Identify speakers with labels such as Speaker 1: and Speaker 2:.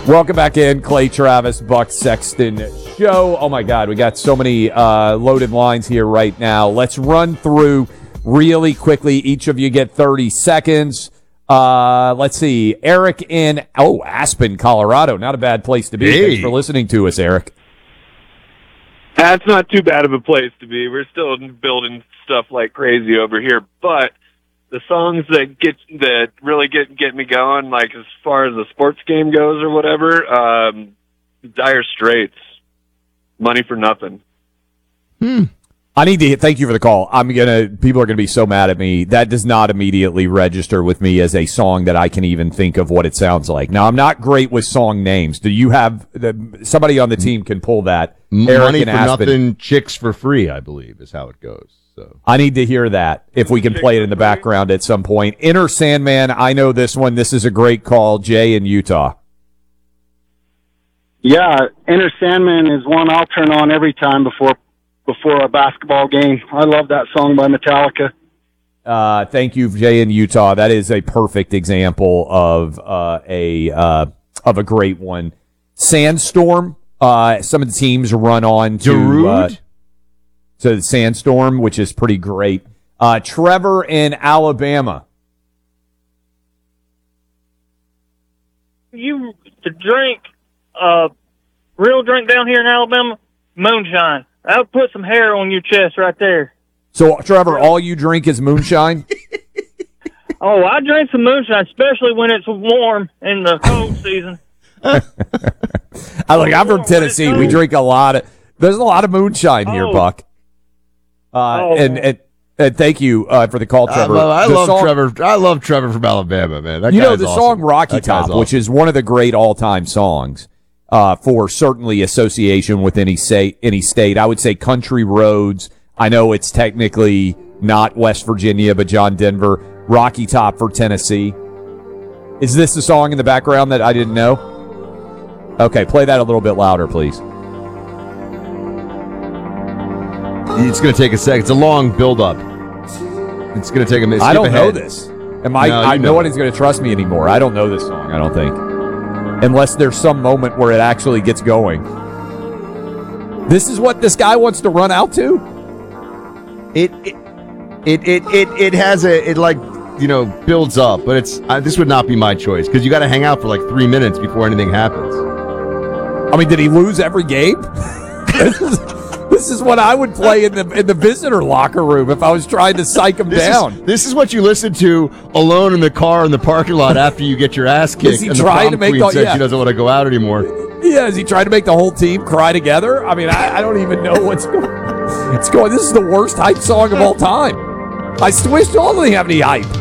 Speaker 1: Welcome back in, Clay Travis, Buck Sexton Show. Oh, my God, we got so many loaded lines here right now. Let's run through really quickly. Each of you get 30 seconds. Let's see. Eric in, Aspen, Colorado. Not a bad place to be.
Speaker 2: Hey.
Speaker 1: Thanks for listening to us, Eric.
Speaker 3: That's not too bad of a place to be. We're still building stuff like crazy over here, but the songs that really get me going, like as far as the sports game goes or whatever, Dire Straits, Money for Nothing.
Speaker 1: I need to thank you for the call. People are gonna be so mad at me. That does not immediately register with me as a song that I can even think of what it sounds like. Now, I'm not great with song names. Do you have somebody on the team can pull that?
Speaker 2: Money for Nothing, Chicks for Free, I believe, is how it goes. So
Speaker 1: I need to hear that if we can play it in the background at some point. Inner Sandman, I know this one. This is a great call. Jay in Utah.
Speaker 4: Yeah, Inner Sandman is one I'll turn on every time before a basketball game. I love that song by Metallica.
Speaker 1: Thank you, Jay in Utah. That is a perfect example of a great one. Sandstorm. Some of the teams run on to the Sandstorm, which is pretty great. Trevor in Alabama.
Speaker 5: You to drink real drink down here in Alabama, moonshine. That would put some hair on your chest right there.
Speaker 1: So, Trevor, all you drink is moonshine?
Speaker 5: Oh, I drink some moonshine, especially when it's warm in the cold season.
Speaker 1: I'm from Tennessee. We drink there's a lot of moonshine here, Buck. And thank you for the call, Trevor.
Speaker 2: I love Trevor from Alabama, man. That
Speaker 1: the
Speaker 2: awesome.
Speaker 1: song Rocky Top,
Speaker 2: awesome.
Speaker 1: which is one of the great all-time songs for certainly association with any state. I would say Country Roads. I know it's technically not West Virginia, but John Denver. Rocky Top for Tennessee. Is this the song in the background that I didn't know? Okay, play that a little bit louder, please.
Speaker 2: It's going to take a second. It's a long build-up. It's going to take a minute.
Speaker 1: I don't know this. Nobody's going to trust me anymore. I don't know this song, I don't think. Unless there's some moment where it actually gets going. This is what this guy wants to run out to?
Speaker 2: It builds up, but this would not be my choice because you got to hang out for like 3 minutes before anything happens.
Speaker 1: I mean, did he lose every game? This is what I would play in the visitor locker room if I was trying to psych him down.
Speaker 2: This is what you listen to alone in the car in the parking lot after you get your ass kicked.
Speaker 1: Is he
Speaker 2: and
Speaker 1: trying
Speaker 2: the
Speaker 1: to make
Speaker 2: queen says she doesn't want to go out anymore?
Speaker 1: Yeah, is he trying to make the whole team cry together? I mean, I don't even know what's going. This is the worst hype song of all time. I wish y'all didn't have any hype.